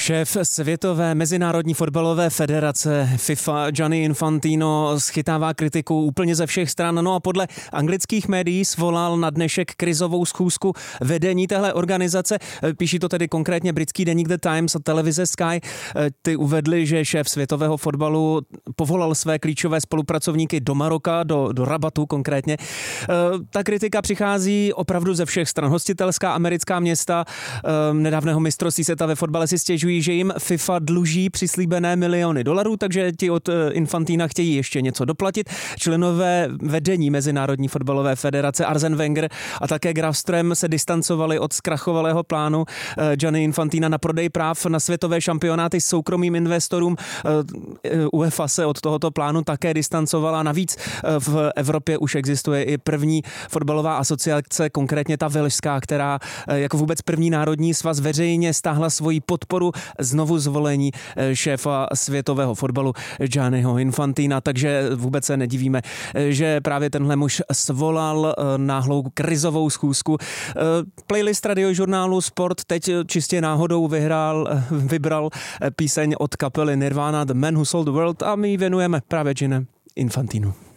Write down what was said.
Šéf Světové mezinárodní fotbalové federace FIFA Gianni Infantino schytává kritiku úplně ze všech stran. No a podle anglických médií svolal na dnešek krizovou schůzku vedení téhle organizace. Píší to tedy konkrétně britský deník The Times a televize Sky. Ty uvedli, že šéf světového fotbalu povolal své klíčové spolupracovníky do Maroka, do Rabatu konkrétně. Ta kritika přichází opravdu ze všech stran. Hostitelská americká města nedávného mistrovství světa ve fotbale si stěžují, že jim FIFA dluží přislíbené miliony dolarů, takže ti od Infantina chtějí ještě něco doplatit. Členové vedení Mezinárodní fotbalové federace Arsene Wenger a také Graf Ström se distancovali od zkrachovalého plánu Gianni Infantina na prodej práv na světové šampionáty soukromým investorům. UEFA se od tohoto plánu také distancovala. Navíc v Evropě už existuje i první fotbalová asociace, konkrétně ta velšská, která jako vůbec první národní svaz veřejně stáhla svoji podporu znovu zvolení šéfa světového fotbalu Gianniho Infantina, takže vůbec se nedivíme, že právě tenhle muž svolal náhlou krizovou schůzku. Playlist radiožurnálu Sport teď čistě náhodou vybral píseň od kapely Nirvana The Man Who Sold the World a my ji věnujeme právě Gianni Infantinu.